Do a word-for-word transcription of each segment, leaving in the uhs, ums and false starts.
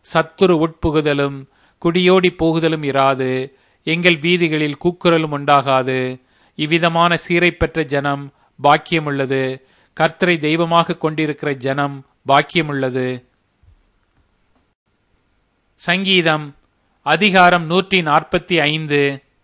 சத்துரு உட்புகுதலும் குடியோடி போகுதலும் இராது. எங்கள் வீதிகளில் கூக்குரலும் உண்டாகாது. இவ்விதமான சீரை பெற்ற ஜனம் பாக்கியமுள்ளது. கர்த்தரை தெய்வமாக கொண்டிருக்கிற ஜனம் பாக்கியமுள்ளது. சங்கீதம் அதிகாரம் நூற்றி நாற்பத்தி ஐந்து.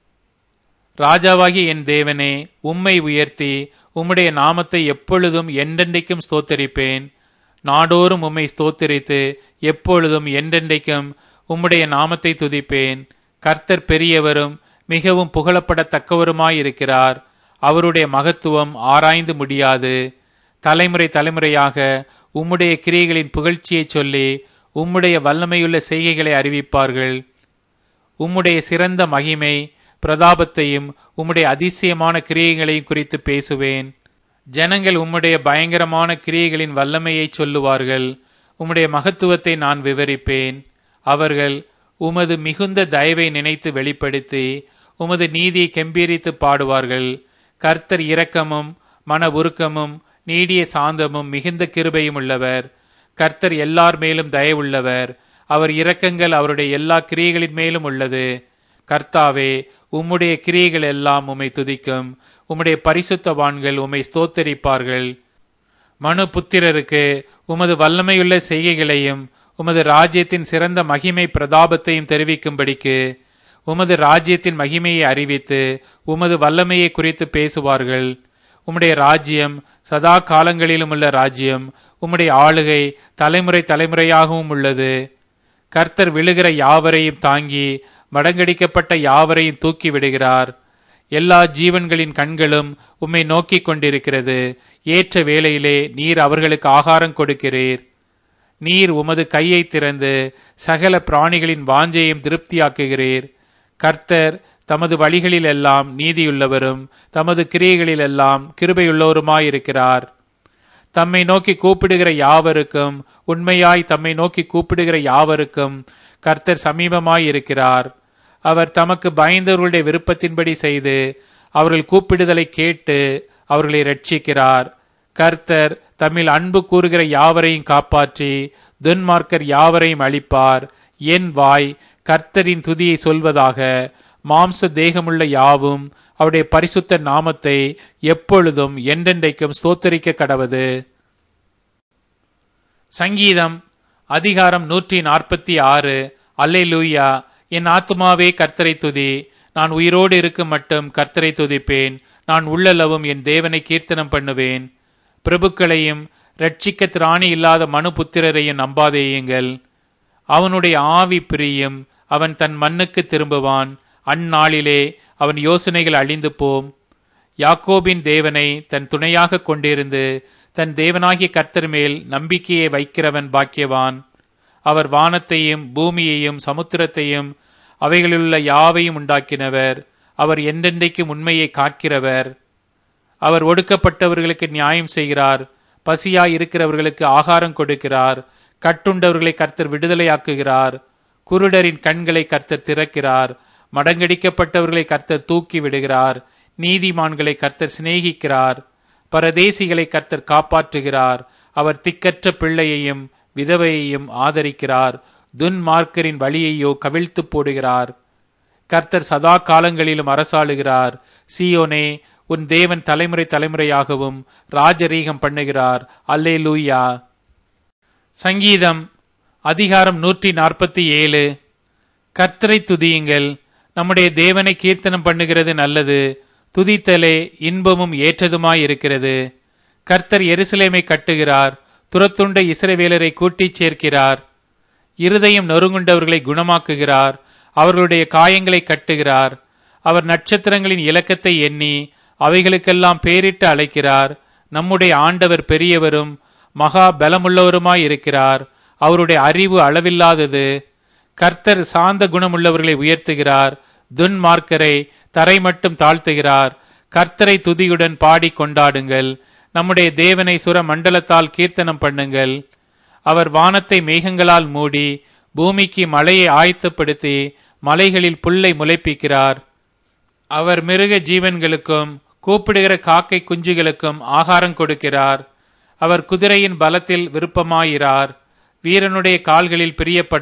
ராஜாவாகிய என் தேவனே, உம்மை உயர்த்தி உம்முடைய நாமத்தை எப்பொழுதும் என்றென்றைக்கும் ஸ்தோத்தரிப்பேன். நாடோறும் உம்மை ஸ்தோத்தரித்து எப்பொழுதும் என்றென்றைக்கும் உம்முடைய நாமத்தை துதிப்பேன். கர்த்தர் பெரியவரும் மிகவும் புகழப்படத்தக்கவருமாயிருக்கிறார். அவருடைய மகத்துவம் ஆராய்ந்து முடியாது. தலைமுறை தலைமுறையாக உம்முடைய கிரியைகளின் புகழ்ச்சியை சொல்லி உம்முடைய வல்லமையுள்ள செய்கைகளை அறிவிப்பார்கள். உம்முடைய சிறந்த மகிமை பிரதாபத்தையும் உம்முடைய அதிசயமான கிரியைகளையும் குறித்து பேசுவேன். ஜனங்கள் உம்முடைய பயங்கரமான கிரியைகளின் வல்லமையை சொல்லுவார்கள். உம்முடைய மகத்துவத்தை நான் விவரிப்பேன். அவர்கள் உமது மிகுந்த தயவை நினைத்து வெளிப்படுத்தி உமது நீதியை கெம்பீரித்து பாடுவார்கள். கர்த்தர் இரக்கமும் மன உருக்கமும் நீடிய சாந்தமும் மிகுந்த கிருபையும் உள்ளவர். கர்த்தர் எல்லார் மேலும் தயவுள்ளவர். அவர் இரக்கங்கள் அவருடைய எல்லா கிரியைகளின் மேலும் உள்ளது. கர்த்தாவே, உம்முடைய கிரியைகள் எல்லாம் உம்மை துதிக்கும். உம்முடைய பரிசுத்தவான்கள் உம்மை ஸ்தோத்தரிப்பார்கள். மனு புத்திரருக்கு உமது வல்லமையுள்ள செய்கைகளையும் உமது ராஜ்யத்தின் சிறந்த மகிமை பிரதாபத்தையும் தெரிவிக்கும்படிக்கு உமது ராஜ்யத்தின் மகிமையை அறிவித்து உமது வல்லமையை குறித்து பேசுவார்கள். உம்முடைய ராஜ்யம் சதா காலங்களிலும் உள்ள ராஜ்யம். உம்முடைய ஆளுகை தலைமுறை தலைமுறையாகவும் உள்ளது. கர்த்தர் விழுகிற யாவரையும் தாங்கி மடங்கடிக்கப்பட்ட யாவரையும் தூக்கி விடுகிறார். எல்லா ஜீவன்களின் கண்களும் உம்மை நோக்கி கொண்டிருக்கிறது. ஏற்ற வேளையிலே நீர் அவர்களுக்கு ஆகாரம் கொடுக்கிறீர். நீர் உமது கையை திறந்து சகல பிராணிகளின் வாஞ்சையும் திருப்தியாக்குகிறீர். கர்த்தர் தமது வழிகளில் எல்லாம் நீதியுள்ளவரும் தமது கிரியைகளில் எல்லாம் கிருபையுள்ளவருமாயிருக்கிறார். தம்மை நோக்கி கூப்பிடுகிற யாவருக்கும் உண்மையாய் தம்மை நோக்கி கூப்பிடுகிற யாவருக்கும் கர்த்தர் சமீபமாயிருக்கிறார். அவர் தமக்கு பயந்தவர்களுடைய விருப்பத்தின்படி செய்து அவர்கள் கூப்பிடுதலை கேட்டு அவர்களை ரட்சிக்கிறார். கர்த்தர் தம்மில் அன்பு கூறுகிற யாவரையும் காப்பாற்றி துன்மார்க்கர் யாவரையும் அழிப்பார். என் வாய் கர்த்தரின் துதியை சொல்வதாக. மாம்ச தேகமுள்ள யாவும் அவருடைய பரிசுத்த நாமத்தை எப்பொழுதும் என்றென்றைக்கும் ஸ்தோத்தரிக்க கடவது. சங்கீதம் அதிகாரம் நூற்றி நாற்பத்தி ஆறு. அல்லேலூயா. என் ஆத்துமாவே கர்த்தரை துதி. நான் உயிரோடு இருக்கும் மட்டும் கர்த்தரை துதிப்பேன். நான் உள்ளளவும் என் தேவனை கீர்த்தனம் பண்ணுவேன். பிரபுக்களையும் இரட்சிக்க திராணி இல்லாத மனு புத்திரரையும் நம்பாதேயுங்கள். அவனுடைய ஆவி பிரியும். அவன் தன் மண்ணுக்கு திரும்புவான். அந்நாளிலே அவன் யோசனைகள் அழிந்து போம். யாக்கோபின் தேவனை தன் துணையாக கொண்டிருந்து தன் தேவனாகிய கர்த்தர் மேல் நம்பிக்கையை வைக்கிறவன் பாக்கியவான். அவர் வானத்தையும் பூமியையும் சமுத்திரத்தையும் அவைகளிலுள்ள யாவையும் உண்டாக்கினவர். அவர் என்றென்றைக்கும் உண்மையை காக்கிறவர். அவர் ஒடுக்கப்பட்டவர்களுக்கு நியாயம் செய்கிறார். பசியாய் இருக்கிறவர்களுக்கு ஆகாரம் கொடுக்கிறார். கட்டுண்டவர்களை கர்த்தர் விடுதலையாக்குகிறார். குருடரின் கண்களை கர்த்தர் திறக்கிறார். மடங்கடிக்கப்பட்டவர்களை கர்த்தர் தூக்கி விடுகிறார். நீதிமான்களை கர்த்தர் சிநேகிக்கிறார். பரதேசிகளை கர்த்தர் காப்பாற்றுகிறார். அவர் திக்கற்ற பிள்ளையையும் விதவையையும் ஆதரிக்கிறார். துன்மார்க்கரின் வழியையோ கவிழ்த்து போடுகிறார். கர்த்தர் சதா காலங்களிலும் அரசாளுகிறார். சீயோனே, உன் தேவன் தலைமுறை தலைமுறையாகவும் ராஜரீகம் பண்ணுகிறார். அல்லேலூயா. சங்கீதம் அதிகாரம் நூற்றி நாற்பத்தி ஏழு. கர்த்தரை துதியுங்கள். நம்முடைய தேவனை கீர்த்தனம் பண்ணுகிறது நல்லது. துதித்தலே இன்பமும் ஏற்றதுமாயிருக்கிறது. கர்த்தர் எருசலேமை கட்டுகிறார். துரத்துண்ட இஸ்ரவேலரை கூட்டிச் சேர்க்கிறார். இருதயம் நொறுங்குண்டவர்களை குணமாக்குகிறார். அவர்களுடைய காயங்களை கட்டுகிறார். அவர் நட்சத்திரங்களின் இலக்கத்தை எண்ணி அவைகளுக்கெல்லாம் பேரிட்டு அழைக்கிறார். நம்முடைய ஆண்டவர் பெரியவரும் மகா பலமுள்ளவருமாயிருக்கிறார். அவருடைய அறிவு அளவில்லாதது. கர்த்தர் சாந்த குணமுள்ளவர்களை உயர்த்துகிறார். துன்மார்க்கரை தரை மட்டும் தாழ்த்துகிறார். கர்த்தரை துதியுடன் பாடி கொண்டாடுங்கள். நம்முடைய தேவனை சுர மண்டலத்தால் கீர்த்தனம் பண்ணுங்கள். அவர் வானத்தை மேகங்களால் மூடி பூமிக்கு மழையை ஆயத்தப்படுத்தி மலைகளில் புல்லை முளைப்பிக்கிறார். அவர் மிருக ஜீவன்களுக்கும் கூப்பிடுகிற காக்கை குஞ்சுகளுக்கும் ஆகாரம் கொடுக்கிறார். அவர் குதிரையின் பலத்தில் விருப்பமாயிரார். வீரனுடைய கால்களில் பிரியப்பட